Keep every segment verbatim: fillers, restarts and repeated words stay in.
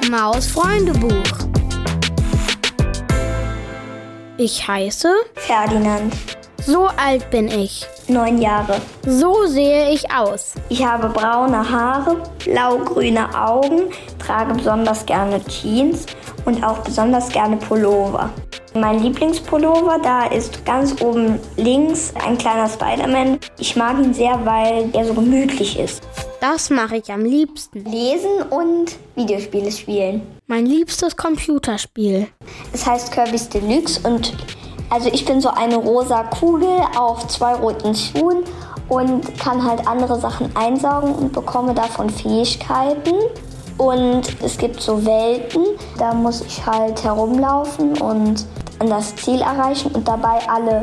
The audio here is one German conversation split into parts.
Maus-Freunde-Buch. Ich heiße Ferdinand. So alt bin ich. Neun Jahre. So sehe ich aus. Ich habe braune Haare, blau-grüne Augen, trage besonders gerne Jeans und auch besonders gerne Pullover. Mein Lieblingspullover, da ist ganz oben links ein kleiner Spider-Man. Ich mag ihn sehr, weil er so gemütlich ist. Das mache ich am liebsten. Lesen und Videospiele spielen. Mein liebstes Computerspiel. Es heißt Kirby's Deluxe und also ich bin so eine rosa Kugel auf zwei roten Schuhen und kann halt andere Sachen einsaugen und bekomme davon Fähigkeiten. Und es gibt so Welten, da muss ich halt herumlaufen und an das Ziel erreichen und dabei alle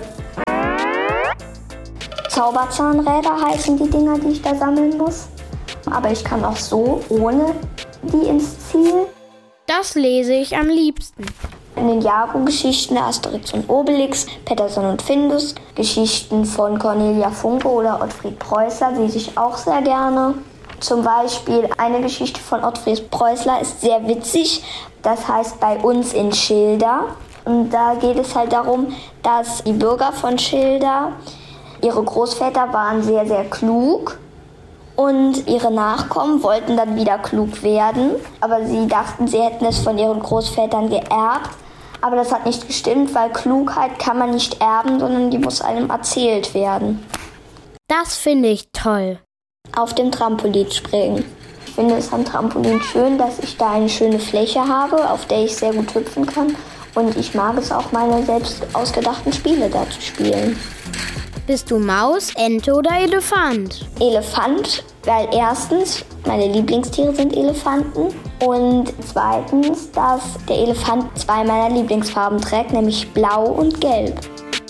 Zauberzahnräder heißen die Dinger, die ich da sammeln muss. Aber ich kann auch so, ohne die ins Ziel. Das lese ich am liebsten. In den Jago-Geschichten Asterix und Obelix, Petterson und Findus, Geschichten von Cornelia Funke oder Ottfried Preußler lese ich auch sehr gerne. Zum Beispiel eine Geschichte von Ottfried Preußler ist sehr witzig. Das heißt Bei uns in Schilda. Und da geht es halt darum, dass die Bürger von Schilda, ihre Großväter waren sehr, sehr klug. Und ihre Nachkommen wollten dann wieder klug werden. Aber sie dachten, sie hätten es von ihren Großvätern geerbt. Aber das hat nicht gestimmt, weil Klugheit kann man nicht erben, sondern die muss einem erzählt werden. Das finde ich toll. Auf dem Trampolin springen. Ich finde es am Trampolin schön, dass ich da eine schöne Fläche habe, auf der ich sehr gut hüpfen kann. Und ich mag es auch, meine selbst ausgedachten Spiele da zu spielen. Bist du Maus, Ente oder Elefant? Elefant, weil erstens meine Lieblingstiere sind Elefanten und zweitens, dass der Elefant zwei meiner Lieblingsfarben trägt, nämlich blau und gelb.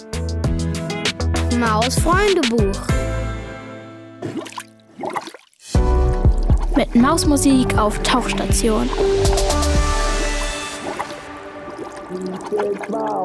Maus-Freunde-Buch. Mit Mausmusik auf Tauchstation.